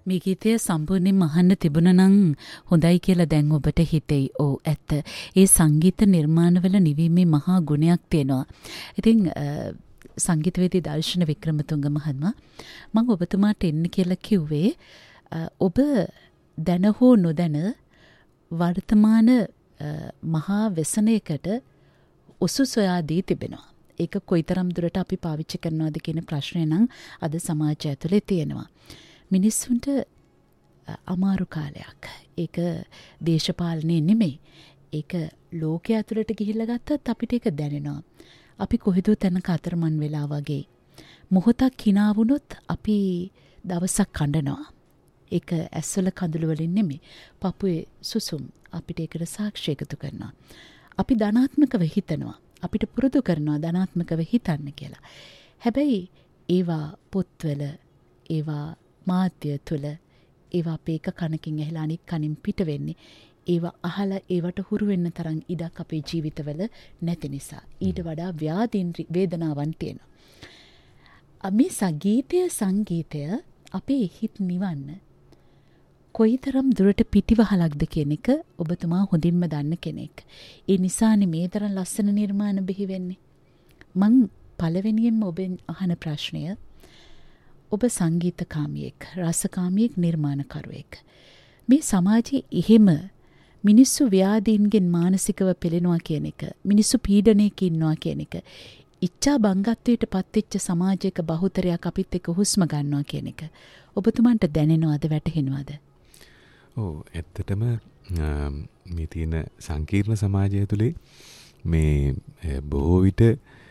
මේ ගීතය සම්පූර්ණයෙන්ම අහන්න තිබුණා නම් හොඳයි කියලා දැන් ඔබට හිතෙයි. ඔව් ඇත්ත. ඒ සංගීත නිර්මාණවල නිවීමේ මහා ගුණයක් තියෙනවා. ඉතින් සංගීතවේදී දර්ශන වික්‍රමතුංග මහත්මයා මම ඔබතුමාට එන්න කියලා කිව්වේ ඔබ දැන හෝ නොදැන වර්තමාන මහා ව්‍යසනයකට ඔසු සොයා දී තිබෙනවා. ඒක කොයිතරම් දුරට අපි පාවිච්චි කරනවද කියන ප්‍රශ්නය නම් අද සමාජය ඇතුලේ තියෙනවා. මිනිස්සුන්ට අමාරු කාලයක්. ඒක දේශපාලනේ නෙමෙයි. ඒක ලෝකයේ ඇතුළට ගිහිල්ලා ගත්තත් අපිට ඒක දැනෙනවා. අපි කොහෙදෝ තැනක අතරමං වෙලා වගේ. මොහොතක් hina වුණොත් අපි දවසක් කඬනවා. ඒක ඇස්වල කඳුළු වලින් නෙමෙයි. පපුවේ සුසුම් අපිට ඒකට සාක්ෂි එකතු කරනවා. අපි ධනාත්මකව හිතනවා. අපිට පුරුදු කරනවා ධනාත්මකව හිතන්න කියලා. හැබැයි ඒවා පොත්වල ඒවා මාධ්‍ය තුළ ඒවා අපේ එක කනකින් ඇහිලා අනික් කනින් පිට වෙන්නේ ඒවා අහලා ඒවට හුරු වෙන්න තරම් ඉඩක් අපේ ජීවිතවල නැති නිසා ඊට වඩා ව්‍යාධීන් වේදනාවන් තියෙනවා. මේ සංගීතය අපේ හිත් නිවන්න කොයිතරම් දුරට පිටිවහලක්ද කියන එක ඔබතුමා හොඳින්ම දන්න කෙනෙක්. ඒ නිසානේ මේ තරම් ලස්සන නිර්මාණ බිහි වෙන්නේ. මං පළවෙනියෙන්ම ඔබෙන් අහන ප්‍රශ්නය ඔබ සංගීතකාමියෙක්, රසකාමියෙක්, නිර්මාණකරුවෙක්. මේ සමාජයේ එහෙම මිනිස්සු ව්‍යාධීන්ගෙන් මානසිකව පෙළෙනවා කියන එක, මිනිස්සු පීඩනයක ඉන්නවා කියන එක, ඉච්ඡා බංගත්වයට පත්වෙච්ච සමාජයක බහුතරයක් අපිත් එක්ක හුස්ම ගන්නවා කියන එක ඔබතුමන්ට දැනෙනවද, වැටහෙනවද? ඔව්, ඇත්තටම මේ තියෙන සංකීර්ණ සමාජය තුළේ මේ බොහෝ විට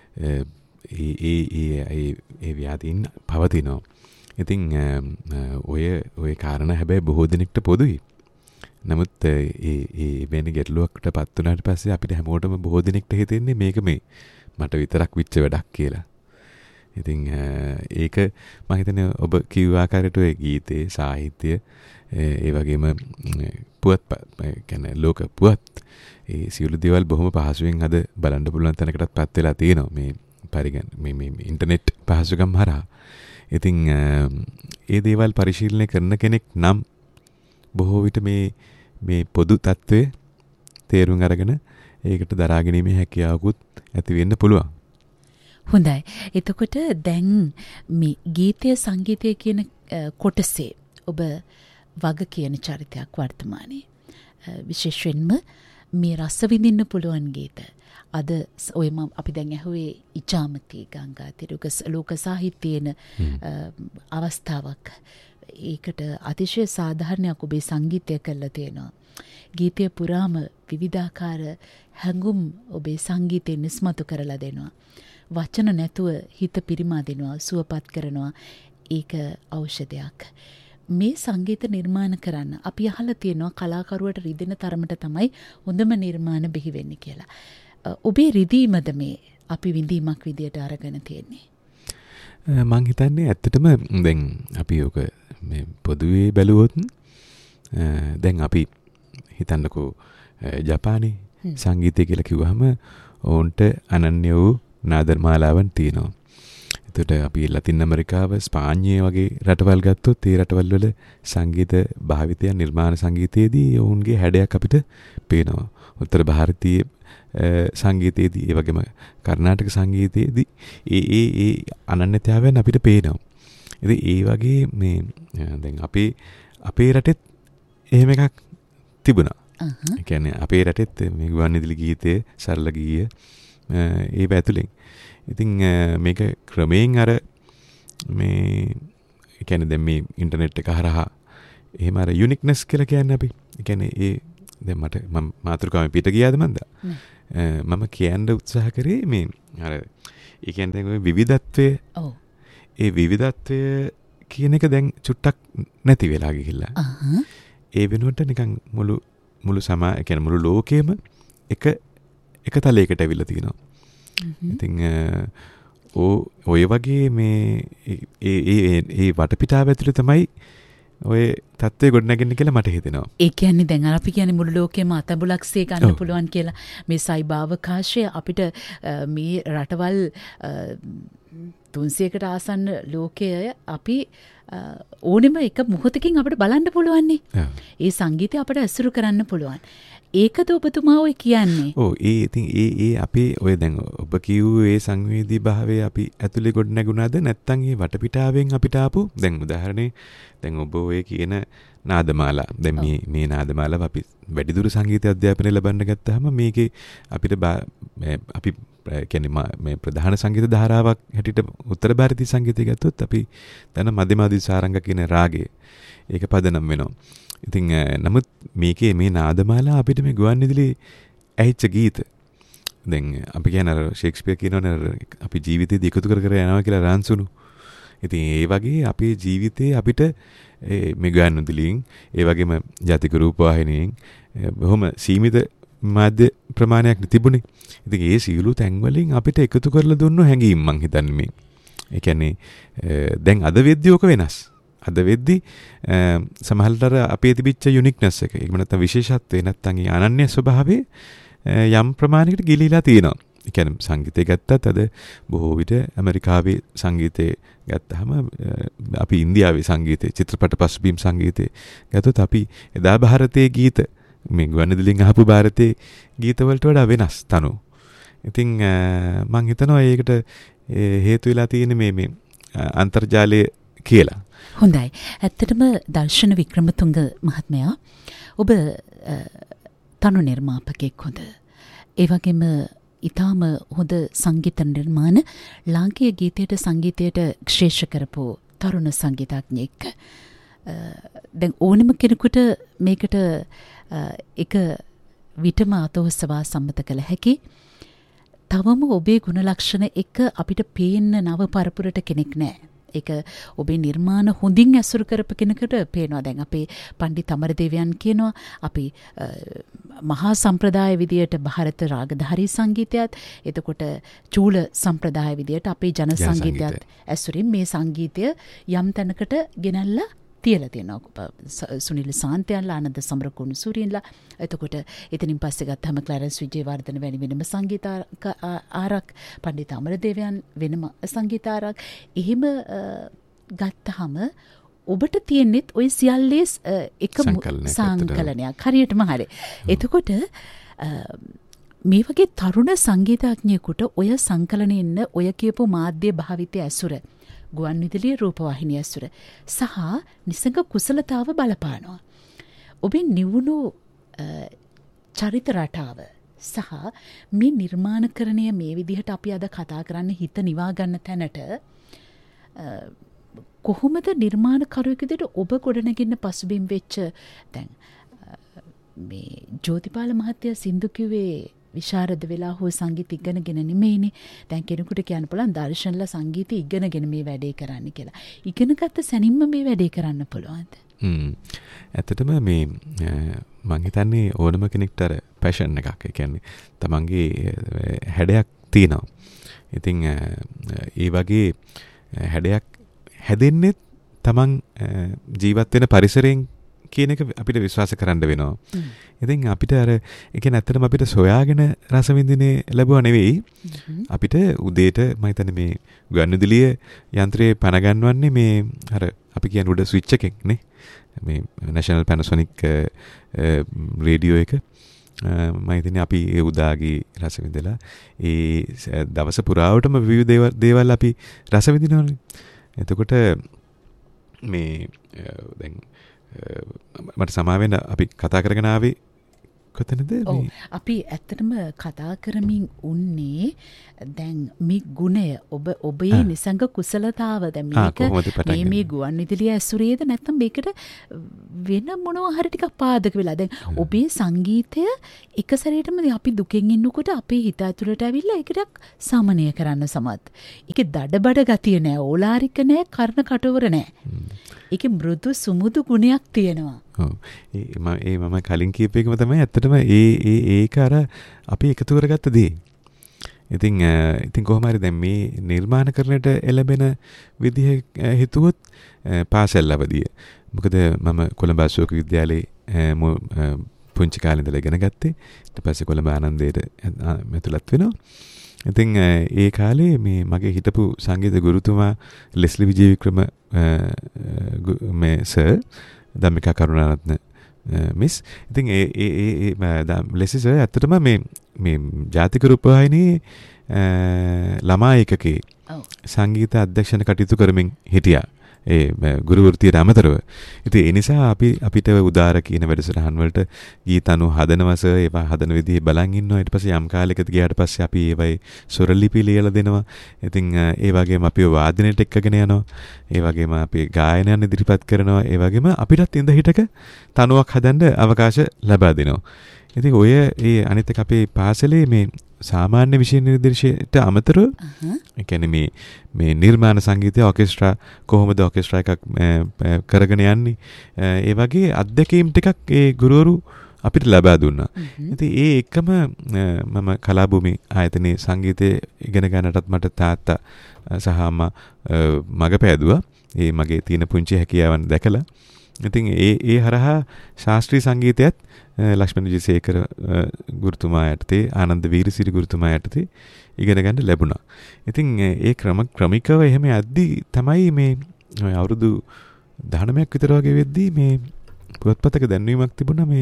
ඒ ව්‍යාධීන් පවතිනවා. ඉතින් ඔය කාරණා හැබැයි බොහෝ දෙනෙක්ට පොදුයි. නමුත් ඒ වෙන ගැටලුවකට පත් වුණාට පස්සේ අපිට හැමෝටම බොහෝ දෙනෙක්ට හිතෙන්නේ මේක මේ මට විතරක් විච්ච වැඩක් කියලා. ඉතින් ඒක මම හිතන්නේ ඔබ කිව්ව ආකාරයට ඔය ගීතේ, සාහිත්‍ය, ඒ වගේම පුවත් කියන්නේ ලෝක පුවත් ඒ සියලු දේවල් බොහොම පහසුවෙන් අද බලන්න පුළුවන් තැනකටත් පත් වෙලා තියෙනවා මේ ඉන්ටර්නෙට් පහසුකම් හරහා. ඉතින් ඒ දේවල් පරිශීලනය කරන කෙනෙක් නම් බොහෝ විට මේ පොදු තත්ත්වය තේරුම් අරගෙන ඒකට දරා ගැනීමේ හැකියාවකුත් ඇති වෙන්න පුළුවන්. හොඳයි. එතකොට දැන් මේ ගීතය සංගීතය කියන කොටසේ ඔබ වග කියන චරිතයක් වර්තමානයේ. විශේෂයෙන්ම මේ රස විඳින්න පුළුවන් ගීත. අද ඔය අපි දැන් ඇහුවේ ඉචාමති ගංගා තිරුක ලෝක සාහිත්‍යයේන අවස්ථාවක්. ඒකට අතිශය සාධාරණයක් ඔබේ සංගීතය කරලා තියෙනවා. ගීතය පුරාම විවිධාකාර හැඟුම් ඔබේ සංගීතයෙන් නිස්මතු කරලා දෙනවා. වචන නැතුව හිත පිරිමාදෙනවා, සුවපත් කරනවා. ඒක ඖෂධයක්. මේ සංගීත නිර්මාණ කරන්න අපි අහලා තියෙනවා කලාකරුවට රිදෙන තරමට තමයි හොඳම නිර්මාණ බිහි වෙන්නේ කියලා. ඔබේ රිදීමද මේ අපි විඳීමක් විදියට අරගෙන තියෙන්නේ? මං හිතන්නේ ඇත්තටම දැන් අපි ඔක මේ පොදුවේ බැලුවොත් දැන් අපි හිතන්නකෝ ජපානයේ සංගීතය කියලා කිව්වහම ඔවුන්ට අනන්‍ය වූ නාදමාලාවන් තියෙනවා. එතකොට අපි ලතින් ඇමරිකාව, ස්පාඤ්ඤය වගේ රටවල් ගත්තොත් ඒ රටවල් වල සංගීත භාවිතය නිර්මාණ සංගීතයේදී ඔවුන්ගේ හැඩයක් අපිට පේනවා. උත්තර ಭಾರತೀಯ සංගීතයේදී ඒ වගේම කර්ණාටක සංගීතයේදී ඒ අනන්‍යතාවයන් අපිට පේනවා. ඉතින් ඒ වගේ මේ දැන් අපේ රටෙත් එහෙම එකක් තිබුණා. ඒ කියන්නේ අපේ රටෙත් මේ ගුවන්විදුලි ගීතය, සරල ගීය ඒ පැතුලෙන්. ඉතින් මේක ක්‍රමයෙන් අර මේ ඒ කියන්නේ දැන් මේ ඉන්ටර්නෙට් එක හරහා එහෙම අර යුනික්නස් කියලා කියන්නේ අපි. ඒ කියන්නේ ඒ දැන් මම මාතෘකාවෙ පිට ගියාද මන්ද? මම කියන්න උත්සාහ කරේ මේ අර ඒ කියන්නේ දැන් ඔය විවිධත්වය. ඔව්. ඒ විවිධත්වය කියන එක දැන් චුට්ටක් නැති වෙලා ගිහිල්ලා. ඒ වෙනුවට නිකන් මුළු ඒ කියන්නේ මුළු ලෝකෙම එක තලයකට ඇවිල්ලා තියෙනවා. ඉතින් ඔය වගේ මේ ඒ වටපිටාව ඇතුලේ තමයි ඔය තත්ත්වය ගොඩනගන්නේ කියලා මට හිතෙනවා. ඒ කියන්නේ දැන් අපි කියන්නේ මුළු ලෝකෙම අතබුලක්සේ ගන්න පුළුවන් කියලා. මේ සයිබාවකාශය අපිට මේ රටවල් 300කට ආසන්න ලෝකය අපි ඕනෙම එක මොහොතකින් අපිට බලන්න පුළුවන්නේ. ඒ සංගීතය අපිට ඇසුරු කරන්න පුළුවන්. ඒකද ඔබතුමා ඔය කියන්නේ? ඔව් ඉතින් ඒ අපේ ඔය දැන් ඔබ කිව්ව ඒ සංවේදී භාවය අපි ඇතුලේ ගොඩ නැගුණාද නැත්නම් ඒ වටපිටාවෙන් අපිට ආපු දැන් උදාහරණේ දැන් ඔබ ඔය කියන නාදමාලා දැන් මේ නාදමාලාව අපි වැඩිදුර සංගීත අධ්‍යාපනය ලබන්න ගත්තාම මේකේ අපිට අපි කියන්නේ මේ ප්‍රධාන සංගීත ධාරාවක් හැටියට උත්තර ಭಾರತೀಯ සංගීතය ගත්තොත් අපි දැන් මධ්‍යමාදී සාරංග කියන රාගය ඒක පදනම් වෙනවා. ඉතින් නමුත් මේකේ මේ නාදමාලා අපිට මේ ගුවන්විදුලි ඇහිච්ච ගීත දැන් අපි කියන අර ෂේක්ස්පියර් කියනවනේ අපි ජීවිතේදී එකතු කර කර යනවා කියලා රාන්සුණු. ඉතින් ඒ වගේ අපේ ජීවිතේ අපිට මේ ගුවන්විදුලියෙන් ඒ වගේම ජාතික රූපවාහිනියෙන් බොහොම සීමිත මාධ්‍ය ප්‍රමාණයක් තිබුණේ. ඉතින් ඒ සියලු තැන්වලින් අපිට එකතු කරලා දුන්නු හැඟීම් මං හිතන්නේ මේ. ඒ කියන්නේ දැන් අද වෙද්දී ඔක වෙනස්. අද වෙද්දී සමහරවිට අපේ තිබිච්ච යුනික්නස් එක ඒක නැත්නම් විශේෂත්වය නැත්නම් ඒ අනන්‍ය ස්වභාවය යම් ප්‍රමාණයකට ගිලිලා තියෙනවා. ඒ කියන්නේ සංගීතය ගත්තත් අද බොහෝ විට ඇමරිකාවේ සංගීතය ගත්තාම අපි ඉන්දියාවේ සංගීතය චිත්‍රපට පසුබිම් සංගීතය ගත්තොත් අපි එදා ಭಾರತයේ ගීත මේ ගුවන්විදුලියෙන් අහපු ಭಾರತයේ ගීත වලට වඩා වෙනස් තනු. ඉතින් මම හිතනවා ඒකට හේතු වෙලා තියෙන්නේ මේ අන්තර්ජාලය කියලා. හොඳයි. ඇත්තටම දර්ශන වික්‍රමතුංග මහත්මයා ඔබ තනු නිර්මාපකෙක් හොඳ. ඒ වගේම ඊටාම හොඳ සංගීත නිර්මාණ ලාංකීය ගීතයට සංගීතයට ක්ෂේත්‍ර කරපු තරුණ සංගීතඥයෙක්. දැන් ඕනම කෙනෙකුට මේකට එක විටම අතොස්සවා සම්මත කළ හැකි. තවම ඔබේ ගුණ ලක්ෂණ එක අපිට පේන්න නව පරපුරට කෙනෙක් නැහැ. ඒක ඔබේ නිර්මාණ හොඳින් ඇසුරු කරපු කෙනෙකුට පේනවා. දැන් අපේ පණ්ඩිත අමරදේවයන් කියනවා අපි මහා සම්ප්‍රදාය විදියට ಭಾರತ රාගධාරී සංගීතයත් එතකොට චූල සම්ප්‍රදාය විදියට අපේ ජන සංගීතයත් ඇසුරින් මේ සංගීතය යම් තැනකට ගෙනල්ලා තියලා තියෙනවා. සුනිල් සාන්තයන්ලා ආනන්ද සමරකුණු සූරියන්ලා එතකොට එතනින් පස්සේ ගත්තම ක්ලැරන්ස් විජේවර්ධන වැනි වෙනම සංගීතආරක් පණ්ඩිත අමරදේවයන් වෙනම සංගීතආරක් එහෙම ගත්තහම ඔබට තියෙන්නේත් ওই සියල්ලේ එක සංකලනයක් හරියටම හරි. එතකොට මේ වගේ තරුණ සංගීතඥයෙකුට ඔය සංකලනේ ඉන්න ඔය කියපු මාධ්‍ය භාවිතය ඇසුර ගුවන්විදුලියේ රූපවාහිනිය ඇසුර සහ නිසංග කුසලතාව බලපානවා. ඔබේ නිවුණු චරිත රටාව සහ මේ නිර්මාණකරණය මේ විදිහට අපි අද කතා කරන්න හිත නිවා ගන්න තැනට කොහොමද නිර්මාණකරුවෙකු විදිහට ඔබ ගොඩනගින්න පසුබිම් වෙච්ච දැන් මේ ජෝතිපාල මහත්තයා සින්දු කිව්වේ විශාරද වෙලා හෝ සංගීත ඉගෙනගෙන නෙමෙයිනේ. දැන් කෙනෙකුට කියන්න පුළුවන් දර්ශනලා සංගීත ඉගෙනගෙන මේ වැඩේ කරන්න කියලා. ඉගෙනගත්ත සැනින්ම මේ වැඩේ කරන්න පුළුවන්ද? ඇත්තටම මේ මම හිතන්නේ ඕනම කෙනෙක්ට අර පැෂන් එකක්. ඒ කියන්නේ තමන්ගේ හැඩයක් තියෙනවා. ඉතින් ඒ වගේ හැඩයක් හැදෙන්නේ තමන් ජීවත් වෙන පරිසරයෙන් කියන එක අපිට විශ්වාස කරන්න වෙනවා. ඉතින් අපිට අර ඒ කියන්නේ ඇත්තටම අපිට සොයාගෙන රස විඳිනේ ලැබුවා නෙවෙයි. අපිට උදේට මම හිතන්නේ මේ ගුවන්විදුලිය යන්ත්‍රයේ පණ ගන්නවන්නේ මේ අර අපි කියන්නේ උඩ ස්විච් එකෙන් නේ. මේ National Panasonic රේඩියෝ එක මම හිතන්නේ අපි ඒ උදාගේ රස විඳලා ඒ දවස පුරාවටම විවිධ දේවල් අපි රස විඳිනවනේ. එතකොට මේ දැන් මට සමාවෙන්න අපි කතා කරගෙන ආවේ කොතනද? අපි ඇත්තටම කතා කරමින් උන්නේ දැන් මේ ගුණය ඔබේ නිසංග කුසලතාව දැන් මේක මේ ගුවන්විදුලිය ඇසුරේද නැත්නම් මේකට වෙන මොනවා හරි ටිකක් පාදක වෙලා දැන් ඔබේ සංගීතය එක සැරේටම අපි දුකෙන් ඉන්නකොට අපේ හිත ඇතුළට ඇවිල්ලා ඒකට සමනය කරන්න සමත්. ඒකේ දඩබඩ ගතිය නෑ, ඕලාරික නෑ, කර්ණ කටවර නෑ. ඒකේ මෘදු සුමුදු ගුණයක් තියෙනවා. ඔව්. මම කලින් කියපු එකම තමයි ඇත්තටම ඒක අර අපි එකතු කරගත්ත දේ. ඉතින් කොහොම හරි දැන් මේ නිර්මාණකරණයට එළඹෙන විදිහ හිතුවොත් පාසල් අවදිය. මොකද මම කොළඹ අශෝක විද්‍යාලයේ පුංචි කාලේ ඉඳලා ඉගෙන ගත්තේ. ඊට පස්සේ කොළඹ ආනන්දේට ඇතුළත් වෙනවා. ඉතින් ඒ කාලේ මේ මගේ හිටපු සංගීත ගුරුතුමා ලෙස්ලි විජේවික්‍රම මේ සර් ධම්මිකා කරුණාරත්න මිස්. ඉතින් ඒ ලෙස්ලි සර් ඇත්තටම මේ ජාතික රූපවාහිනියේ ළමා ඒකකේ සංගීත අධ්‍යක්ෂණ කටයුතු කරමින් හිටියා. ඒ ගුරු වෘත්තියට අමතරව. ඉතින් ඒ නිසා අපිට උදාර කියන වැඩසටහන් වලට ගීත අනු හදනවස ඒවා හදන විදිහ බලන් ඉන්නවා. ඊට පස්සේ යම් කාලයකට ගියාට පස්සේ අපි ඒවයි ස්වර ලිපි ලියලා දෙනවා. ඉතින් ඒ වගේම අපි වාදනයට එක්කගෙන යනවා. ඒ වගේම අපි ගායනයන් ඉදිරිපත් කරනවා. ඒ වගේම අපිටත් ඉඳ හිටක තනුවක් හදන්න අවකාශ ලබා දෙනවා. ඉතින් ඔය ඒ අනිත් එක අපේ පාසලේ මේ සාමාන්‍ය විෂය නිර්දේශයට අමතරව ඒ කියන්නේ මේ නිර්මාණ සංගීතය ඔකෙස්ට්‍රා කොහොමද ඔකෙස්ට්‍රා එකක් කරගෙන යන්නේ ඒ වගේ අත්දැකීම් ටිකක් ඒ ගුරුවරු අපිට ලබා දුන්නා. ඉතින් ඒ එකම මම කලාභූමි ආයතනයේ සංගීතය ඉගෙන ගන්නටත් මට තාත්තා සහ අම්මා මග පෑදුවා. ඒ මගේ තියෙන පුංචි හැකියාවන් දැකලා. ඉතින් ඒ හරහා ශාස්ත්‍රීය සංගීතයත් ලක්ෂ්මන් විජේසේකර ගුරුතුමා යටතේ ආනන්ද වීරසිරි ගුරුතුමා යටතේ ඉගෙන ගන්න ලැබුණා. ඉතින් ඒ ක්‍රමිකව එහෙම යද්දී තමයි මේ අවුරුදු 19ක් විතර වගේ වෙද්දී මේ පුවත්පතක දැන්වීමක් තිබුණා මේ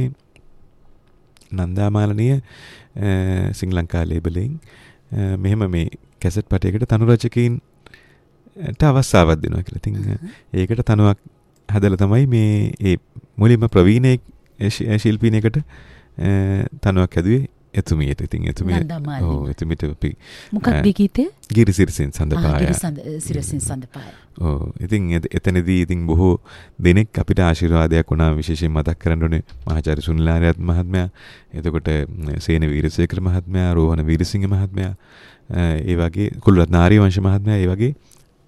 නන්දාමාලනීය ශ්‍රී ලංකා ලේබලෙන් මෙහෙම මේ කැසට් පටයකට තනු රචකයින්ට අවස්ථාවක් දෙනවා කියලා. ඉතින් ඒකට තනුවක් හදලා තමයි මේ ඒ මුලින්ම ප්‍රවීණයෙක් ශිල්පිනියකට තනුවක් හැදුවේ එතුමියට. ඉතින් එතුමියට අපි මොකක්ද ගීතේ? ගිරිසිරසින් සඳපාය. ගිරිසිරසින් සඳපාය. ඔව්. ඉතින් එතනදී ඉතින් බොහෝ දෙනෙක් අපිට ආශිර්වාදයක් වුණා. විශේෂයෙන් මතක් කරන්න ඕනේ මහාචාර්ය සුනිල් ආරියත් මහත්මයා, එතකොට සේන වීරසේකර මහත්මයා, රෝහණ වීරසිංහ මහත්මයා, ඒ වගේ කුලරත්න ආරියවංශ මහත්මයා, ඒ වගේ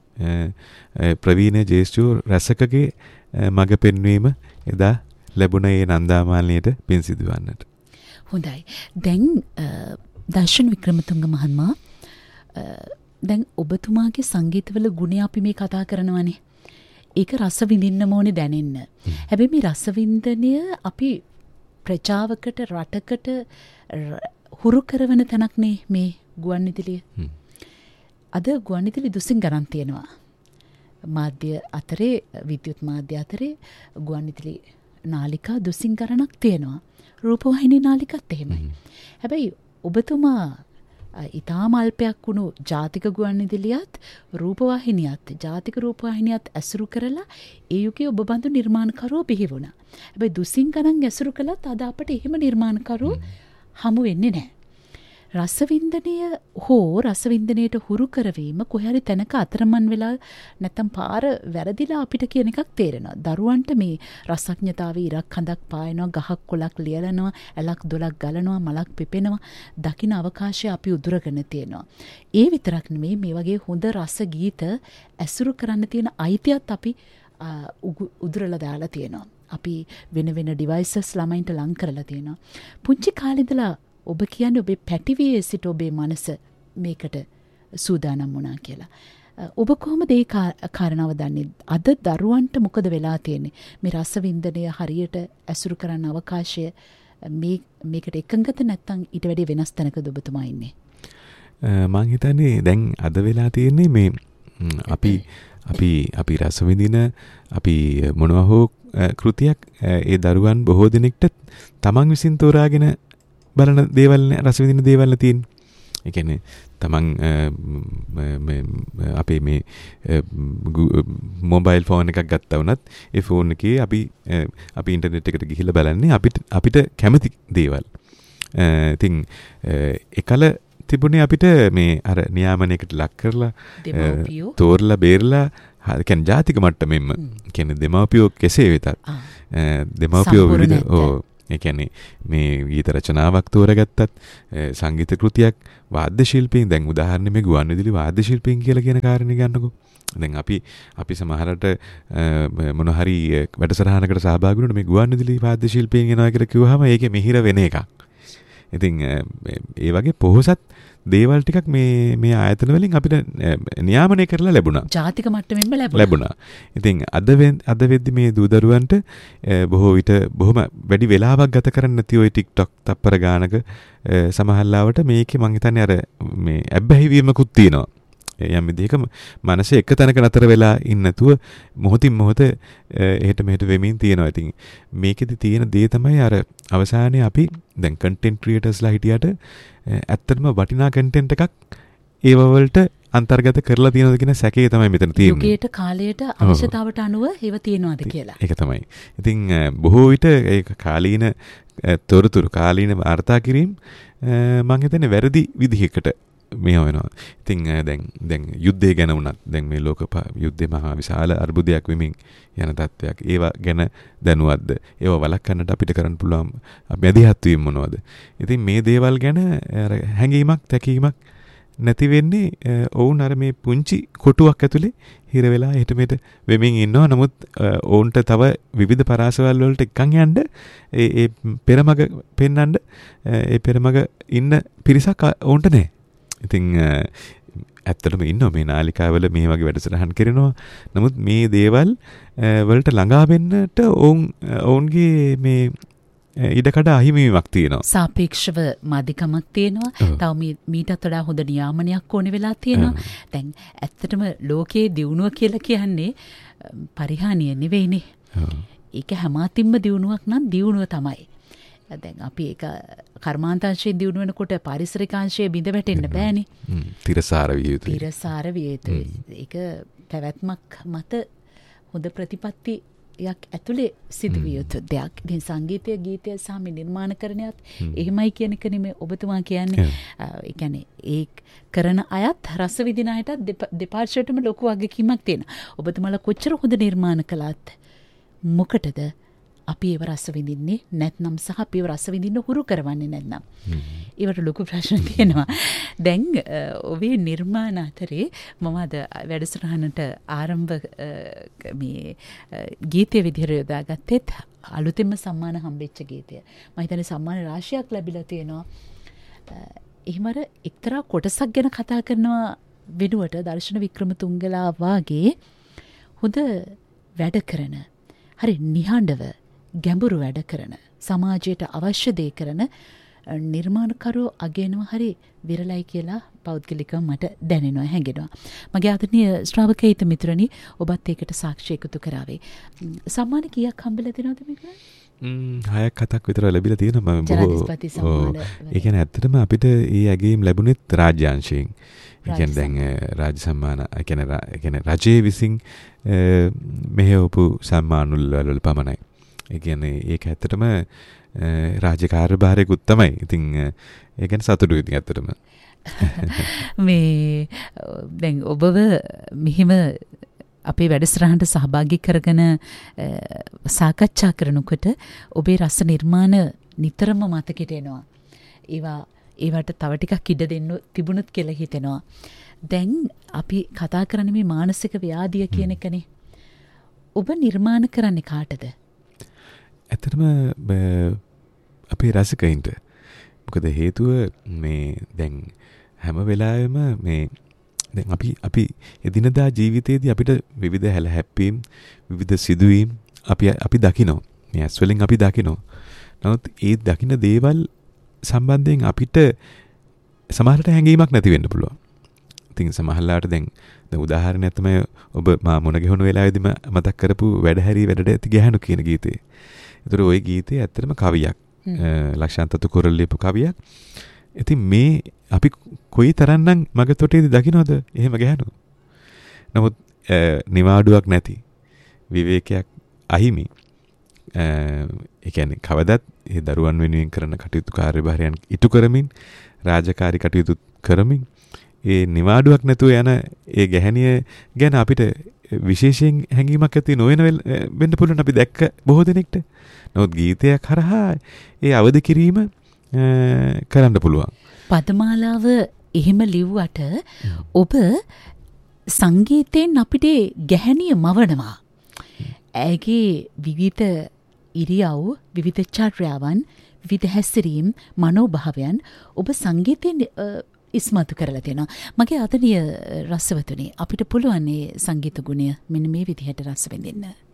ප්‍රවීණ ජේෂ්ඨ රසකගේ මඟ පෙන්වීම එදා ලැබුණ ඒ නන්දාමාලනියට පින් සිදුවන්නට. හොඳයි. දැන් දර්ශන වික්‍රමතුංග මහත්මයා දැන් ඔබතුමාගේ සංගීතවල ගුණ අපි මේ කතා කරනවානේ. ඒක රස විඳින්න ඕනේ දැනෙන්න. හැබැයි මේ රස වින්දනය අපි ප්‍රජාවකට රටකට හුරු කරවන තැනක් නේ මේ ගුවන්විදුලිය. අද ගුවන්විදුලි දුසින් ගණන් තියෙනවා. මාධ්‍ය අතරේ විද්‍යුත් මාධ්‍ය අතරේ ගුවන්විදුලි නාලිකා දුසින් ගණනක් තියෙනවා. රූපවාහිනී නාලිකත් එහෙමයි. හැබැයි ඔබතුමා ඉතාම අල්පයක් වුණු ජාතික ගුවන්විදුලියත් රූපවාහිනියත් ජාතික රූපවාහිනියත් ඇසුරු කරලා ඒ යුගයේ ඔබ බඳු නිර්මාණකරුවෝ බිහි වුණා. හැබැයි දුසින් ගණන් ඇසුරු කළත් අද අපට එහෙම නිර්මාණකරුවෝ හමු වෙන්නේ නැහැ. රසවින්දනය හෝ රසවින්දනයට හුරු කරවීම කොහරි තැනක අතරමන් වෙලා නැත්තම් පාර වැරදිලා අපිට කියන එකක් තේරෙනවා. දරුවන්ට මේ රසඥතාවයේ ඉරක් හඳක් පායනවා, ගහක් කොළක් ලියලනවා, ඇලක් දොලක් ගලනවා, මලක් පිපෙනවා. දකින්න අවකාශය අපි උදුරගෙන තියෙනවා. ඒ විතරක් නෙමෙයි මේ වගේ හොඳ රස ගීත ඇසුරු කරන්න තියෙන අයිතියත් අපි උදුරලා දාලා තියෙනවා. අපි වෙන වෙන ඩිවයිසස් ළමයින්ට ලං කරලා තියෙනවා. පුංචි කාලේ ඉඳලා ඔබ කියන්නේ ඔබේ පැටිවියේ සිට ඔබේ මනස මේකට සූදානම් වුණා කියලා. ඔබ කොහොමද ඒ කාරණාව දන්නේ? අද දරුවන්ට මොකද වෙලා තියෙන්නේ? මේ රසවින්දනය හරියට ඇසුරු කරන්න අවකාශය මේකට එකඟද නැත්නම් ඊට වැඩි වෙනස් තැනකද ඔබතුමා ඉන්නේ? මං හිතන්නේ දැන් අද වෙලා තියෙන්නේ මේ අපි රසවිඳින අපි මොනවා හෝ කෘතියක් ඒ දරුවන් බොහෝ දෙනෙක්ට තමන් විසින් තෝරාගෙන බලන දේවල් රසවිඳින දේවල් තියෙන. ඒ කියන්නේ තමන් අපේ මේ මොබයිල් ෆෝන් එකක් ගත්තා වුණත් ඒ ෆෝන් එකේ අපි ඉන්ටර්නෙට් එකට ගිහිල්ලා බලන්නේ අපිට කැමති දේවල්. ඉතින් එකල තිබුණේ අපිට මේ අර නියාමනයකට ලක් කරලා තෝරලා බේරලා කියන්නේ ජාතික මට්ටමෙන්ම කියන්නේ දෙමව්පියෝ කෙසේ වෙතත් දෙමව්පියෝ විවිධ ඒ කියන්නේ මේ ගීත රචනාවක් තෝරගත්තත් සංගීත කෘතියක් වාද්‍ය ශිල්පීන් දැන් උදාහරණෙ මේ ගුවන්විදුලි වාද්‍ය ශිල්පීන් කියලා කියන කාරණේ ගන්නකො. දැන් අපි සමහරට මොන හරි වැඩසටහනකට සහභාගී වුණොත් මේ ගුවන්විදුලි වාද්‍ය ශිල්පීන් එනවා කියලා කිව්වහම ඒකේ මිහිර වෙන එකක්. ඉතින් ඒ වගේ පොහොසත් දේවල් ටිකක් මේ ආයතන වලින් අපිට නියාමනය කරලා ලැබුණා. ජාතික මට්ටමින්ම ලැබුණා. ඉතින් අද වෙද්දි මේ දූදරුවන්ට බොහෝ විට බොහොම වැඩි වෙලාවක් ගත කරන්න නැති ওই TikTok තප්පර ගානක සමහරලාවට මේකේ මං හිතන්නේ අර මේ ඇබ්බැහි වීමකුත් තියෙනවා. යම් විදිහක මනස එක තැනක නතර වෙලා ඉන්න නැතුව මොහොතින් මොහොත එහෙට මෙහෙට වෙමින් තියෙනවා. ඉතින් මේකෙදි තියෙන දේ තමයි අර අවසානයේ අපි දැන් කන්ටෙන්ට් ක්‍රියේටර්ස්ලා හිටියට ඇත්තටම වටිනා කන්ටෙන්ට් එකක් ඒව වලට අන්තර්ගත කරලා තියෙනවද කියන සැකේ තමයි මෙතන තියෙන්නේ. යුගයට කාලයට අවශ්‍යතාවට අනුව ඒව තියෙනවද කියලා. ඒක තමයි. ඉතින් බොහෝ විට ඒ කාලීන තොරතුරු කාලීන වාර්තා කිරීම මම හිතන්නේ වැරදි විදිහකට මේ වෙනවා. ඉතින් දැන් යුද්ධය ගැන වුණත් දැන් මේ ලෝක යුද්ධේ මහා විශාල අර්බුදයක් වෙමින් යන තත්ත්වයක්. ඒවා ගැන දැනුවත්ද? ඒවා වළක්වන්නට අපිට කරන්න පුළුවන් මැදිහත් වීම මොනවද? ඉතින් මේ දේවල් ගැන හැඟීමක් තැකීමක් නැති වෙන්නේ ඔවුන් අර මේ පුංචි කොටුවක් ඇතුලේ හිර වෙලා එහෙට මෙහෙට වෙමින් ඉන්නවා. නමුත් ඔවුන්ට තව විවිධ පරාසවල් වලට එක්කන් යන්න ඒ පෙරමග පෙන්වන්න ඒ පෙරමග ඉන්න පිරිසක් ඔවුන්ට නැහැ. ඉතින් ඇත්තටම ඉන්නවා මේ නාලිකාවල මේ වගේ වැඩසටහන් කරනවා. නමුත් මේ දේවල් වලට ළඟා වෙන්නට ඔවුන්ගේ මේ ඉඩකඩ අහිමිවීමක් තියෙනවා. සාපේක්ෂව මදිකමක් තියෙනවා. තව මීටත් වඩා හොඳ නියාමනයක් ඕනේ වෙලා තියෙනවා. දැන් ඇත්තටම ලෝකයේ දියුණුව කියලා කියන්නේ පරිහානිය නෙවෙයිනේ. ඒක හැමතින්ම දියුණුවක් නම් දියුණුව තමයි. දැන් අපි ඒක කර්මාන්තාංශයෙන් දියුණු වෙනකොට පාරිසරිකාංශයේ බිඳ වැටෙන්න බෑනේ. තිරසාර විය යුතුයි. තිරසාර විය යුතුයි. ඒක පැවැත්මක් මත හොඳ ප්‍රතිපත්තියක් ඇතුලේ සිදුවිය යුතු දෙයක්. ඉතින් සංගීතය, ගීතය සහ මේ නිර්මාණකරණයත් එහෙමයි කියන එක නෙමෙයි ඔබතුමා කියන්නේ. ඒ කියන්නේ ඒ කරන අයත් රස විඳින අයටත් දෙපාර්ශ්වයටම ලොකු වගකීමක් තියෙනවා. ඔබතුමාලා කොච්චර හොඳ නිර්මාණ කළත් මොකටද අපි ඒව රස විඳින්නේ නැත්නම් සහ අපි ඒව රස විඳින්න හුරු කරවන්නේ නැත්නම්. ඒවට ලොකු ප්‍රශ්න තියෙනවා. දැන් ඔබේ නිර්මාණ අතරේ මම අද වැඩසටහනට ආරම්භ මේ ගීතයේ විදිහට යොදාගත්තෙත් අලුතෙන්ම සම්මාන හම්බෙච්ච ගීතය. මම හිතන්නේ සම්මාන රාශියක් ලැබිලා තියෙනවා. එහෙමර එක්තරා කොටසක් ගැන කතා කරනවා වෙනුවට දර්ශන වික්‍රමතුංගලා වාගේ හොඳ වැඩ කරන හරි නිහඬව ගැඹුරු වැඩ කරන සමාජයට අවශ්‍ය දේ කරන නිර්මාණකරුවෝ අගයනවා හරි විරලයි කියලා පෞද්ගලිකව මට දැනෙනවා හැඟෙනවා. මගේ ආදරණීය ශ්‍රාවකයිත මිත්‍රනි ඔබත් ඒකට සාක්ෂි එකතු කරාවේ. සම්මාන කීයක් හම්බෙලා තියෙනවද මේක? 6ක් 7ක් විතර ලැබිලා තියෙනවා. මම බොහෝ ඒ කියන්නේ ඇත්තටම අපිට ඒ ඇගීම් ලැබුණෙත් රාජ්‍යාංශයෙන්. ඒ කියන්නේ දැන් රාජ්‍ය සම්මාන ඒ කියන්නේ රජයේ විසින් මෙහෙවපු සම්මානුල් වල පමණයි. ඒ කියන්නේ ඒක ඇත්තටම රාජකාරිභාරයකුත් තමයි. ඉතින් ඒ කියන්නේ සතුටුයි ඉතින් ඇත්තටම. මේ දැන් ඔබව මෙහිම අපේ වැඩසටහනට සහභාගී කරගෙන සාකච්ඡා කරනකොට ඔබේ රස නිර්මාණ නිතරම මතකෙට එනවා. ඒවට තව ටිකක් ඉඩ දෙන්න තිබුණොත් කියලා හිතෙනවා. දැන් අපි කතා කරන්නේ මේ මානසික ව්‍යාධිය කියන එකනේ. ඔබ නිර්මාණ කරන්නේ කාටද? ඇත්තටම අපේ රසිකයින්ට. මොකද හේතුව මේ දැන් හැම වෙලාවෙම මේ දැන් අපි එදිනදා ජීවිතයේදී අපිට විවිධ හැලහැප්පීම් විවිධ සිදුවීම් අපි දකිනවා. මේ ඇස් වලින් අපි දකිනවා. නමුත් ඒ දකින දේවල් සම්බන්ධයෙන් අපිට සමහරට හැඟීමක් නැති වෙන්න පුළුවන්. ඉතින් සමහරලාට දැන් උදාහරණයක් තමයි ඔබ මා මොන ගෙහුණු වෙලාවේදීම මතක් කරපු වැඩහැරි වැඩට ඇති ගැහණු කියන ගීතේ. ඒතර ওই ගීතේ ඇත්තටම කවියක්. ලක්ෂාන්තතු කුරල් ලියපු කවියක්. ඉතින් මේ අපි කොයි තරම්නම් මගතොටේදී දකින්නවද එහෙම ගැහණු. නමුත් නිවාඩුවක් නැති විවේකයක් අහිමි. ඒ කියන්නේ කවදත් ඒ දරුවන් වෙනුවෙන් කරන කටයුතු කාර්යභාරයන් ඉටු කරමින් රාජකාරී කටයුතු කරමින් ඒ නිවාඩුවක් නැතුව යන ඒ ගැහණිය ගැන අපිට විශේෂයෙන් හැඟීමක් ඇති නොවන වෙන්න පුළුවන් අපි දැක්ක බොහෝ දෙනෙක්ට. නමුත් ගීතයක් හරහා ඒ අවදි කිරීම කරන්න පුළුවන්. පදමාලාව එහෙම ලිව්වට ඔබ සංගීතයෙන් අපිට ගැහණිය මවනවා. ඇගේ විවිධ ඉරියව් විවිධ චර්යාවන් විදහැසිරීම් මනෝභාවයන් ඔබ සංගීතයෙන් ඉස්මතු කරලා තියෙනවා. මගේ ආදරණීය රසවතුනි අපිට පුළුවන් මේ සංගීත ගුණය මෙන්න මේ විදිහට රස විඳින්න.